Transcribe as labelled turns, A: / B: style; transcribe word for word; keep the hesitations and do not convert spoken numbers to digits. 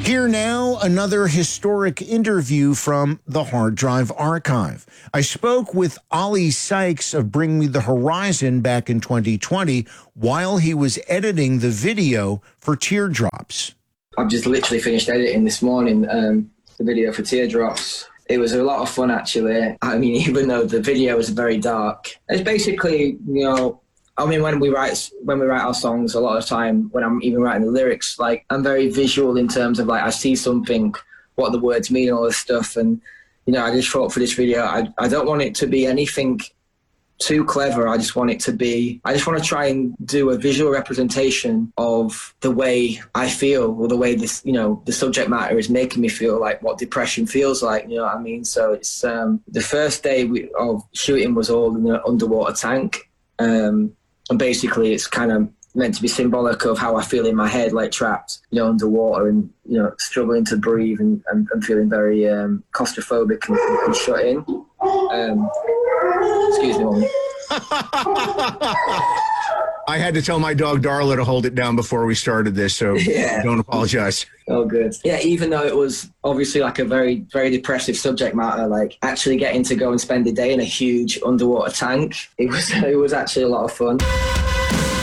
A: Here now, another historic interview from the Hard Drive Archive. I spoke with Oli Sykes of Bring Me the Horizon back in twenty twenty while he was editing the video for Teardrops.
B: I've just literally finished editing this morning um, the video for Teardrops. It was a lot of fun, actually. I mean, even though the video was very dark. It's basically, you know, I mean, when we write when we write our songs, a lot of time when I'm even writing the lyrics, like I'm very visual in terms of like I see something, what the words mean, all this stuff, and you know, I just thought for this video, I I don't want it to be anything too clever. I just want it to be. I just want to try and do a visual representation of the way I feel, or the way this, you know, the subject matter is making me feel, like what depression feels like. You know what I mean? So it's um, the first day we, of shooting was all in an underwater tank. Um, And basically, it's kind of meant to be symbolic of how I feel in my head, like trapped, you know, underwater and, you know, struggling to breathe and, and, and feeling very um, claustrophobic and, and shut in. Um, excuse me, Mommy.
A: I had to tell my dog Darla to hold it down before we started this, so yeah. Don't apologize.
B: Oh, good. Yeah, even though it was obviously like a very, very depressive subject matter, like actually getting to go and spend a day in a huge underwater tank, it was, it was actually a lot of fun.